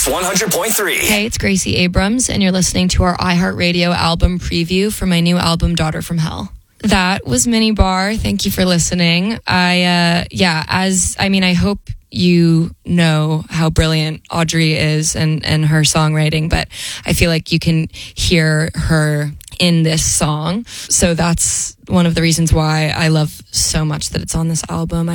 Mix 100.3. Hey, it's Gracie Abrams, and you're listening to our iHeartRadio album preview for my new album, Daughter from Hell. That was Mini Bar. Thank you for listening. I hope you know how brilliant Audrey is and her songwriting, but I feel like you can hear her in this song. So that's one of the reasons why I love so much that it's on this album.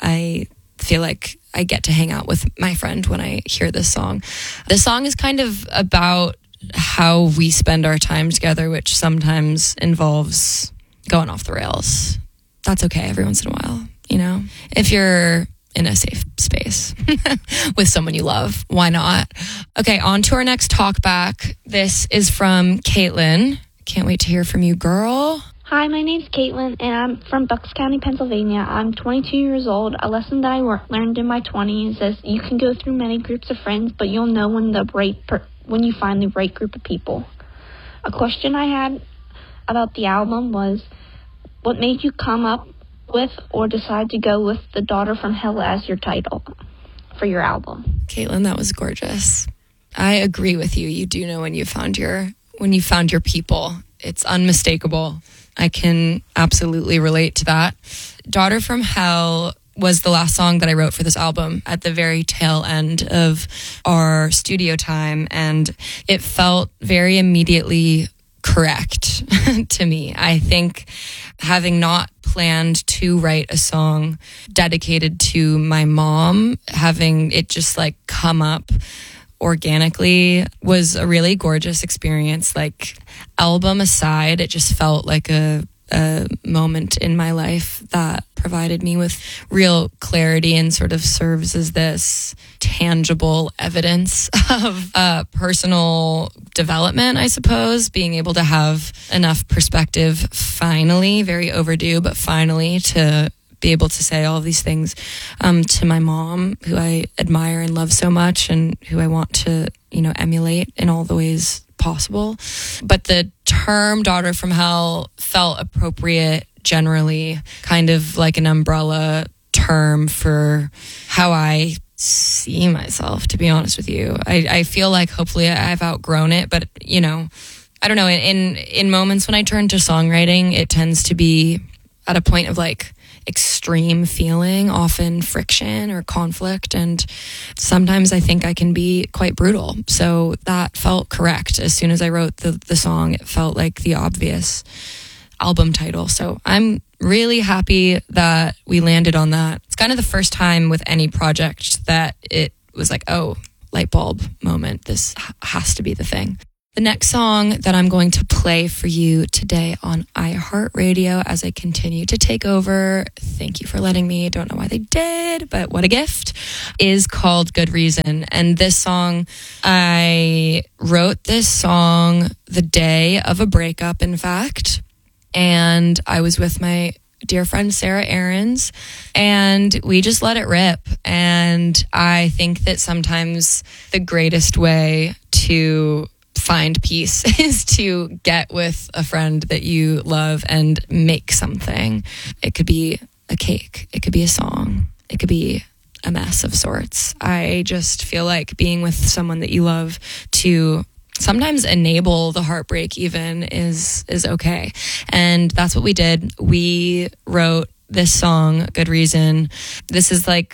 I feel like I get to hang out with my friend when I hear this song. The song is kind of about how we spend our time together, which sometimes involves going off the rails. That's okay every once in a while, you know? If you're in a safe space with someone you love, why not? Okay, on to our next talk back. This is from Caitlin. Can't wait to hear from you, girl. Hi, my name's Caitlin, and I'm from Bucks County, Pennsylvania. I'm 22 years old. A lesson that I learned in my 20s is you can go through many groups of friends, but you'll know when you find the right group of people. A question I had about the album was, what made you come up with or decide to go with The Daughter from Hell as your title for your album? Caitlin, that was gorgeous. I agree with you. You do know when you found your people. It's unmistakable. I can absolutely relate to that. Daughter from Hell was the last song that I wrote for this album at the very tail end of our studio time, and it felt very immediately correct to me. I think having not planned to write a song dedicated to my mom, having it just like come up organically was a really gorgeous experience. Like, album aside, it just felt like a moment in my life that provided me with real clarity and sort of serves as this tangible evidence of personal development, I suppose. Being able to have enough perspective, finally, very overdue, but finally, to be able to say all of these things to my mom, who I admire and love so much, and who I want to, emulate in all the ways possible. But the term Daughter from Hell felt appropriate generally, kind of like an umbrella term for how I see myself, to be honest with you. I feel like hopefully I've outgrown it, but I don't know, in moments when I turn to songwriting, it tends to be at a point of like extreme feeling, often friction or conflict, and sometimes I think I can be quite brutal. So that felt correct. As soon as I wrote the song, it felt like the obvious album title. So I'm really happy that we landed on that. It's kind of the first time with any project that it was like, oh, light bulb moment. This has to be the thing. The next song that I'm going to play for you today on iHeartRadio as I continue to take over, thank you for letting me, don't know why they did, but what a gift, is called Good Reason. And this song, I wrote this song the day of a breakup, in fact, and I was with my dear friend Sarah Aarons, and we just let it rip. And I think that sometimes the greatest way to find peace is to get with a friend that you love and make something. It could be a cake, it could be a song, it could be a mess of sorts. I just feel like being with someone that you love to sometimes enable the heartbreak even is okay. And that's what we did. We wrote this song, Good Reason. This is I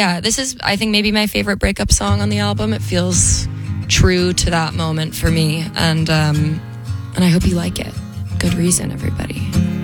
think maybe my favorite breakup song on the album. It feels true to that moment for me, and I hope you like it. Good Reason, everybody.